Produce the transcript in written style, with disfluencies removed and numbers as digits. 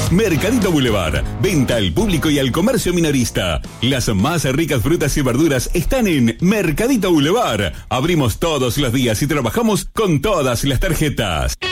Mercadito Boulevard. Venta al público y al comercio minorista. Las más ricas frutas y verduras están en Mercadito Boulevard. Abrimos todos los días y trabajamos con todas las tarjetas.